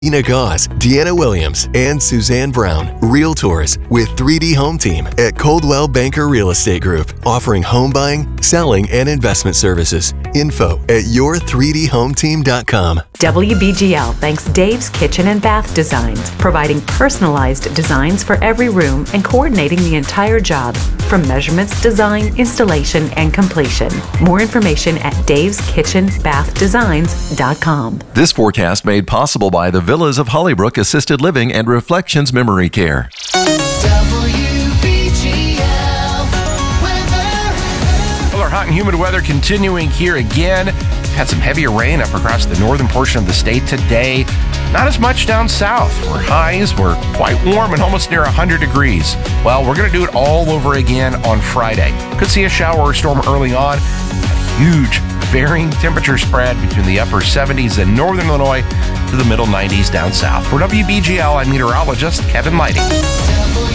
Ina Gauze, Deanna Williams, and Suzanne Brown, Realtors with 3D Home Team at Coldwell Banker Real Estate Group, offering home buying, selling, and investment services. Info at your3dhometeam.com. WBGL thanks Dave's Kitchen and Bath Designs, providing personalized designs for every room and coordinating the entire job, from measurements, design, installation, and completion. More information at daveskitchenbathdesigns.com. This forecast made possible by the Villas of Hollybrook Assisted Living and Reflections Memory Care. Well, our hot and humid weather continuing here again. Had some heavier rain up across the northern portion of the state today. Not as much down south, where highs were quite warm and almost near 100 degrees. Well, we're going to do it all over again on Friday. Could see a shower or storm early on. A huge varying temperature spread between the upper 70s in northern Illinois to the middle 90s down south. For WBGL, I'm meteorologist Kevin Lighting.